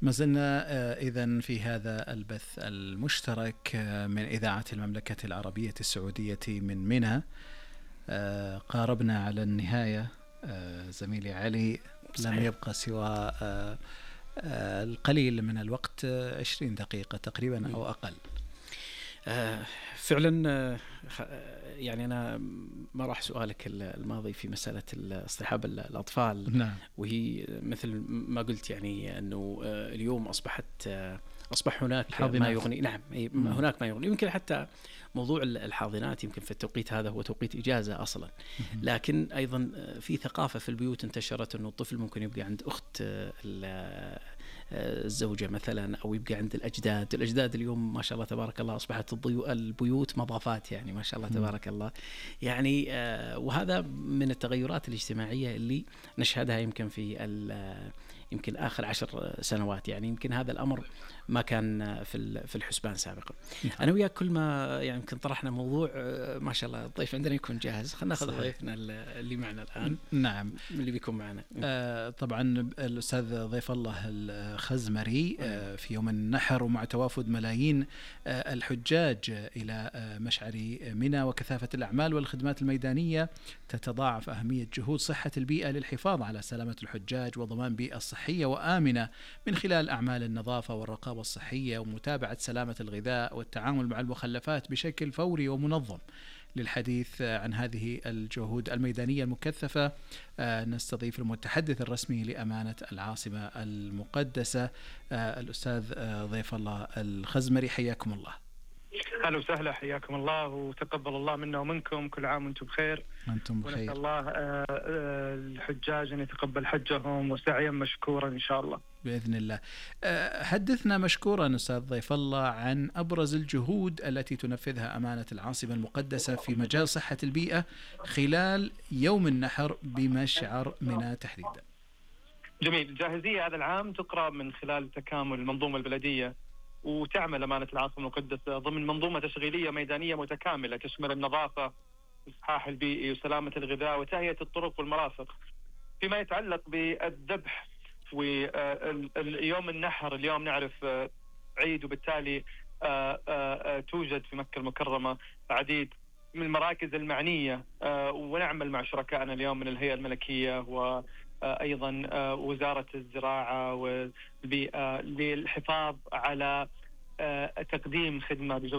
ما زلنا إذن في هذا البث المشترك من إذاعة المملكة العربية السعودية من منى. قاربنا على النهاية زميلي علي. صحيح. لم يبقى سوى القليل من الوقت، 20 دقيقة تقريبا أو أقل. فعلا يعني أنا ما راح سؤالك الماضي في مسألة اصطحاب الأطفال. نعم. وهي مثل ما قلت يعني أنه اليوم أصبح هناك حاضنات. ما يغني. نعم، هناك ما يغني. يمكن حتى موضوع الحاضنات يمكن في التوقيت هذا هو توقيت إجازة أصلا، لكن أيضا في ثقافة في البيوت انتشرت أنه الطفل ممكن يبقى عند أخت الزوجة مثلا، أو يبقى عند الأجداد اليوم ما شاء الله تبارك الله أصبحت البيوت مضافات، يعني ما شاء الله تبارك الله. يعني وهذا من التغيرات الاجتماعية اللي نشهدها يمكن يمكن آخر 10 سنوات. يعني يمكن هذا الأمر ما كان في الحسبان سابقا. أنا وياك كل ما يعني يمكن طرحنا موضوع ما شاء الله الضيف عندنا يكون جاهز. خلنا ناخذ ضيفنا اللي معنا الآن. نعم، اللي بيكون معنا طبعا الأستاذ ضيف الله الخزمري في يوم النحر، ومع توافد ملايين الحجاج إلى مشعر منى وكثافة الأعمال والخدمات الميدانية، تتضاعف أهمية جهود صحة البيئة للحفاظ على سلامة الحجاج وضمان بيئة صحية وآمنة من خلال أعمال النظافة والرقابة الصحية ومتابعة سلامة الغذاء والتعامل مع المخلفات بشكل فوري ومنظم. للحديث عن هذه الجهود الميدانية المكثفة نستضيف المتحدث الرسمي لأمانة العاصمة المقدسة الأستاذ ضيف الله الخزمري. حياكم الله. أهلا وسهلا، حياكم الله وتقبل الله منا ومنكم. كل عام وأنتم بخير. أنتم بخير. ونسأل الله الحجاج أن يتقبل حجهم وسعيا مشكورا إن شاء الله بإذن الله. حدثنا مشكورا أستاذ ضيف الله عن أبرز الجهود التي تنفذها أمانة العاصمة المقدسة في مجال صحة البيئة خلال يوم النحر بمشعر منى تحديدا. جميل. الجاهزية هذا العام تقرأ من خلال تكامل المنظومة البلدية، وتعمل أمانة العاصمة المقدسة ضمن منظومة تشغيلية ميدانية متكاملة تشمل النظافة والإصلاح البيئي وسلامة الغذاء وتهيئة الطرق والمرافق. فيما يتعلق بالذبح ويوم النحر، اليوم نعرف عيد، وبالتالي توجد في مكة المكرمة عديد من المراكز المعنية، ونعمل مع شركائنا اليوم من الهيئة الملكية وأيضا وزارة الزراعة والبيئة للحفاظ على تقديم خدمة